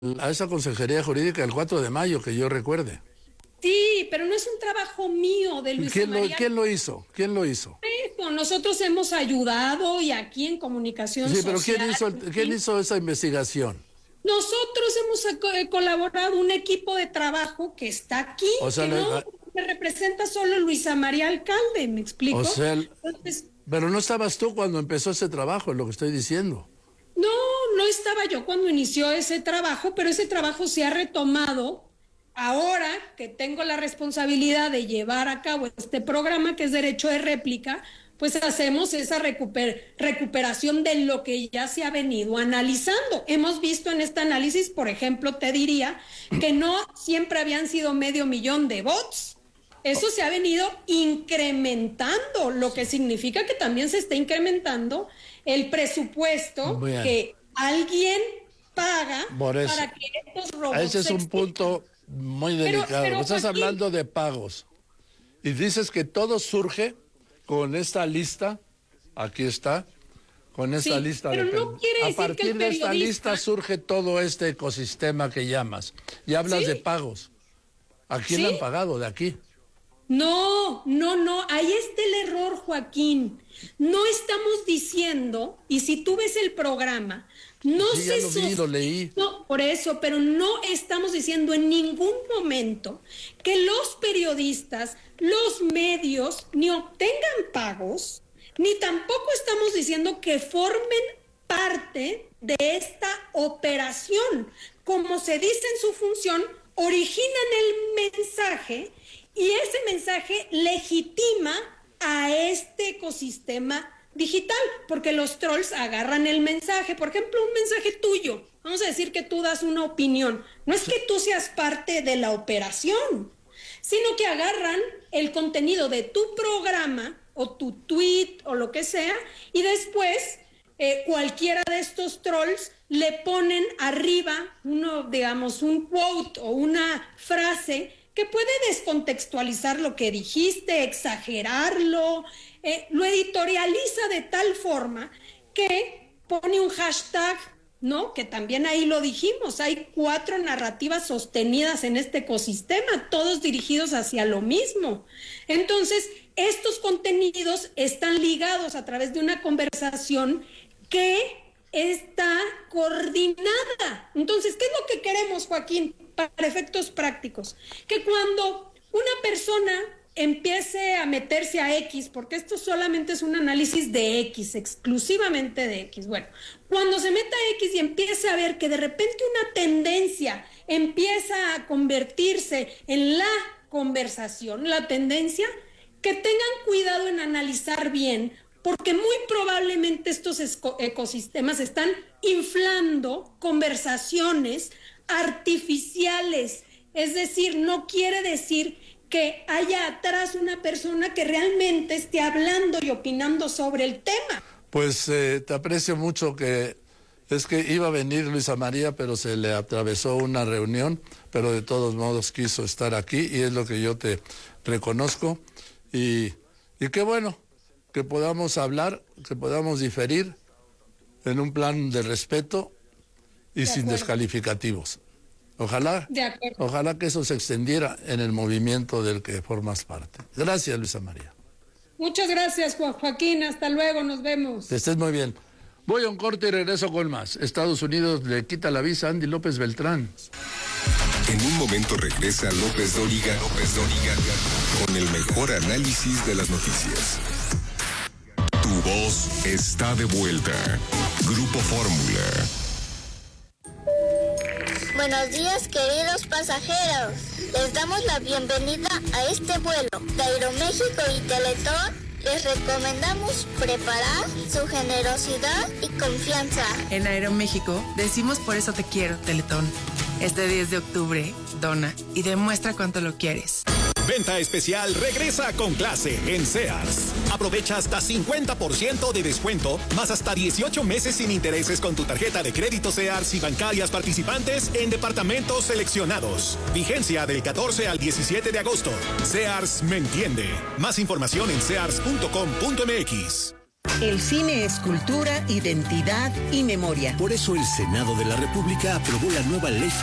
a esa consejería jurídica el 4 de mayo, que yo recuerde. Sí, pero no es un trabajo mío de Luisa María. ¿Quién lo hizo? ¿Quién lo hizo? Nosotros hemos ayudado y aquí en Comunicación Social. Sí, pero ¿quién hizo esa investigación? Nosotros hemos colaborado, un equipo de trabajo que está aquí, o sea, no me representa solo Luisa María Alcalde, ¿me explico? O sea, entonces, pero no estabas tú cuando empezó ese trabajo, es lo que estoy diciendo. No estaba yo cuando inició ese trabajo, pero ese trabajo se ha retomado ahora que tengo la responsabilidad de llevar a cabo este programa que es Derecho de Réplica. Pues hacemos esa recuperación de lo que ya se ha venido analizando. Hemos visto en este análisis, por ejemplo, te diría que no siempre habían sido 500,000 de bots. Eso se ha venido incrementando, lo que significa que también se está incrementando el presupuesto que alguien paga para que estos robots... Ese es un punto muy delicado. Pero estás hablando de pagos. Y dices que todo surge con esta lista, aquí está, con esta lista. Pero no quiere decir a partir de esta lista surge todo este ecosistema que llamas. Y hablas de pagos. ¿A quién le han pagado de aquí? No, ahí está el error, Joaquín. No estamos diciendo, y si tú ves el programa, lo leí. No, por eso, pero no estamos diciendo en ningún momento que los periodistas, los medios, ni obtengan pagos, ni tampoco estamos diciendo que formen parte de esta operación. Como se dice en su función, originan el mensaje y ese mensaje legitima a este ecosistema digital, porque los trolls agarran el mensaje, por ejemplo, un mensaje tuyo, vamos a decir que tú das una opinión, no es que tú seas parte de la operación, sino que agarran el contenido de tu programa o tu tweet o lo que sea, y después cualquiera de estos trolls le ponen arriba un quote o una frase que puede descontextualizar lo que dijiste, exagerarlo, lo editorializa de tal forma que pone un hashtag, ¿no? Que también ahí lo dijimos, hay 4 narrativas sostenidas en este ecosistema, todos dirigidos hacia lo mismo. Entonces, estos contenidos están ligados a través de una conversación que está coordinada. Entonces, ¿qué es lo que queremos, Joaquín, para efectos prácticos? Que cuando una persona empiece a meterse a X, porque esto solamente es un análisis de X, exclusivamente de X. Bueno, cuando se meta a X y empiece a ver que de repente una tendencia empieza a convertirse en la conversación, la tendencia, que tengan cuidado en analizar bien, porque muy probablemente estos ecosistemas están inflando conversaciones artificiales. Es decir, no quiere decir que haya atrás una persona que realmente esté hablando y opinando sobre el tema. Pues te aprecio mucho, que es que iba a venir Luisa María, pero se le atravesó una reunión, pero de todos modos quiso estar aquí y es lo que yo te reconozco. Y qué bueno que podamos hablar, que podamos diferir en un plan de respeto y sin descalificativos. Ojalá que eso se extendiera en el movimiento del que formas parte. Gracias, Luisa María. Muchas gracias, Joaquín. Hasta luego, nos vemos. Que estés muy bien. Voy a un corte y regreso con más. Estados Unidos le quita la visa a Andy López Beltrán. En un momento regresa López Dóriga con el mejor análisis de las noticias. Tu voz está de vuelta. Grupo Fórmula. Buenos días, queridos pasajeros. Les damos la bienvenida a este vuelo. De Aeroméxico y Teletón les recomendamos preparar su generosidad y confianza. En Aeroméxico decimos por eso te quiero, Teletón. Este 10 de octubre, dona y demuestra cuánto lo quieres. Venta especial regresa con clase en Sears. Aprovecha hasta 50% de descuento, más hasta 18 meses sin intereses con tu tarjeta de crédito Sears y bancarias participantes en departamentos seleccionados. Vigencia del 14 al 17 de agosto. Sears me entiende. Más información en sears.com.mx. El cine es cultura, identidad y memoria. Por eso el Senado de la República aprobó la nueva Ley